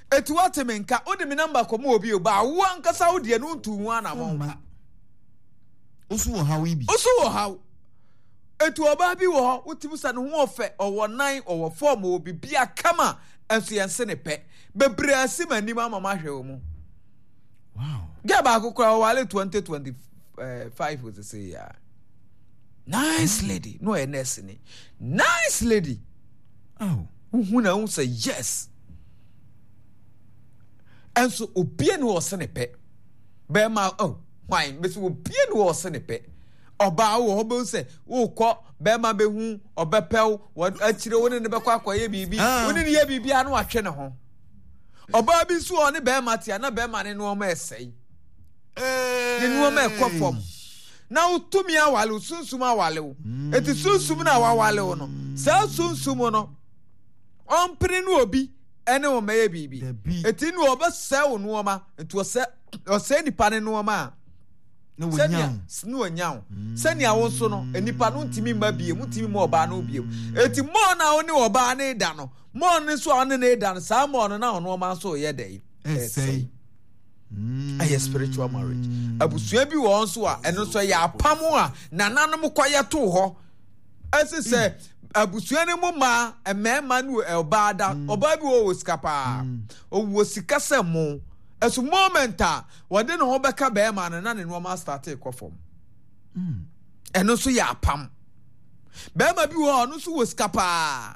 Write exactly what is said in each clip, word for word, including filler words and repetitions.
Etu wate menka odi me number komo obi oba wo ankasa wo de no ntu hu ana mo. Osu wo hawo ibi. Osu wo hawo. Etu oba bi wo ho utimu sa no ho ofe owo nine owo form obi bia kama enso yense ne pe. Bebre asim anim ama ma hwe wo mu. Wow. Get back okra wale twenty twenty-five was say ya. Nice lady. No a nurse ni. Nice lady. Oh. Who na say yes. And so obien wo se ne pe. Be ma oh, why be so obien wo se ne pe. Oba wo ho be say wo kọ be ma be hu obepew wo akire wo ne be kwa akoye bibi. Wo ne ye bibi anu atwe ne ho. Oba bi so oni be ma tia na be ma ne no ma esei. Eh, ni no ma ekofom. Na utumi awale sunsum awale wo. Eti sunsum na awale wo no. Sa sunsum no. Ompre no obi ene wo ma ye bibi. Eti no oba se wo no ma. Eti o se o se nipa ne no ma. No wonyam. No wonyam. Se ni awo so no enipa no ntimi ma bie, mutimi mo oba no bie. Eti mo na wo ni oba ne da no. Mo ne so ane ne da no sa mo no na ono ma so ye dey. Say. Mm. A spiritual marriage. Abusua bi wo nso a eno so ya apamo a nananom kwaye to ho. Ese se abusua ne mu ma emema no elba da oba bi wo skapa. O wo sikase mo. Esu moment a wode no ho beka be ma na ne no ma start e kofom. Mm. Eno so ya apam. Be ma bi wo no so wo skapa.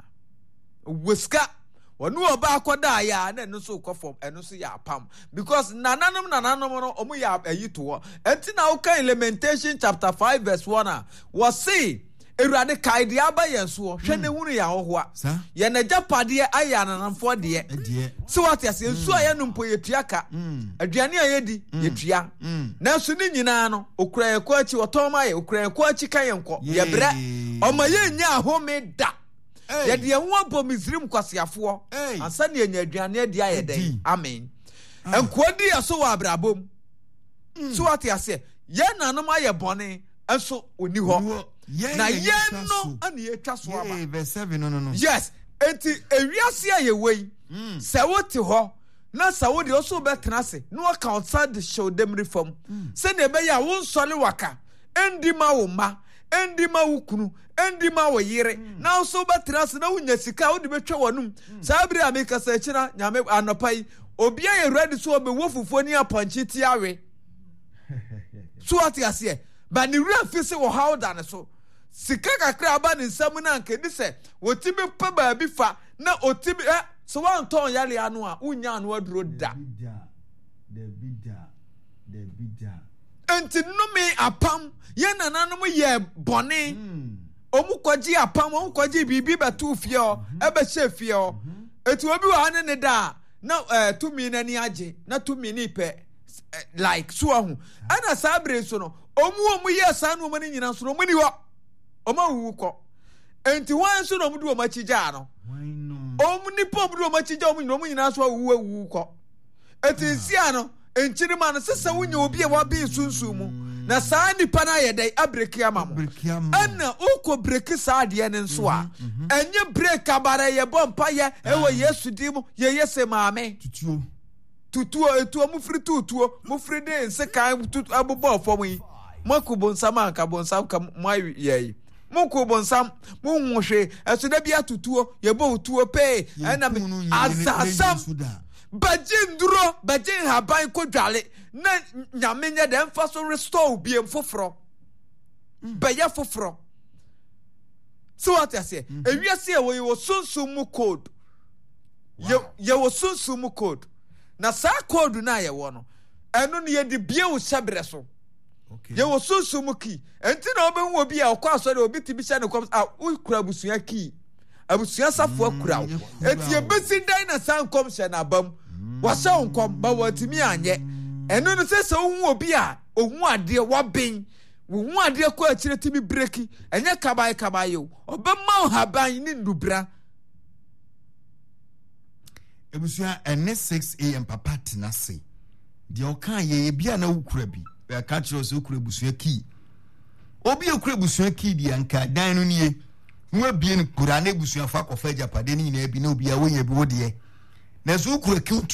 Weska wonu oba akoda ya na no so kofom eno so ya pam because nananom nananom no omu ya ayito enti na wo kan Lamentation chapter five verse one a wo say Ewurade kai de aba yenso hwe ne hunu ya hohoa ye na japade aya nanamfo de so what ya se nsu aya no mpo yetua ka aduane ayedi yetua na so ni nyina no okura ye kwa chi wotoma ye okura ye kwa chi kan yenko ye bre oma ye nya ahome da ye de ho abo Misrim kwasiafo ansa ne nya aduane adi ayeden amen enkodi aso wa abrabom so what ya se ye nanom aye bone enso oni ho na ye no ani etwa so aba verse seven no no no yes enti ewiase aye wei se wote ho na sa wo de oso betena se no account sad show them reform se ne be ya wo nsole waka endi ma wo ma endi ma wo kunu endi ma wo yire na oso betena se na wunya sika wo de betwa wonum sa bire ameka sa kira nyame anopai obi aye ready so be wo fufuo ni aponchi ti awe so ati ase ba ni real fise wo how dan so sika kakra aba ni nsam na nke ni se wotimi pa ba bi fa na otimi eh so wan ton yale anu a unya anu aduro da the bidda the bidda enti no me apam ye nananom ye bone omu kwaji apam omu kwaji bibi betu fie o ebe she fie o eti obi wa ne ne da na eh tumi na ni age na tumi ni pe like so ahu ana sabre so no omu omu ye sa no mani nyina so no mani ho oma wu ko enti wan so no mu du o machija no omu ni pom du o machija omu nyina omu nyina so wu wu ko eti nsia no enchiri ma no sesa wunya obi e wa bi sunsun mu na saa nipa na ye dai abreki ama mo ana uko breki saa de ne nso a enye break abara ye bompa ye ewo Yesu di mu ye yese maame tutuo tutuo etuo mu firi tutuo mu firi de nse kan abobọ fom yi makubo nsam anka bonsam ka mai ye mukubo nsam mu nwhwe eso da bia tutuo ye bo tuo pe ana azasam bajin duro bajin haban ko dwale na nyame nya dem fa so restore biem foforo baya foforo so what I say ewiase e wo yo sunsum mu code ye ye wo sunsum mu code na sa code na ye wo no eno ne ye di bie wo shabre so ye wo sunsum mu ki enti na obenwu obi a okwa so de obi ti bi sha ne kom a ukura busua ki abusua safo akura wo eti ye besi dan na san kom sha na bam wasa onkom ba watimi anye eno no se se ohun obi a ohun ade waben ohun ade ko akire timi breki enye kabai kabai o obemma haban ni ndubra ebusua ene six a m papa tenase de okan ye bia na ukura bi e ka kire so ukura busua ki obi ukura busua ki di anka dan no nie nwa bie ni kura na busua fa kofa japade ni na bi na obi a wo ye bi wo de na so ukura ki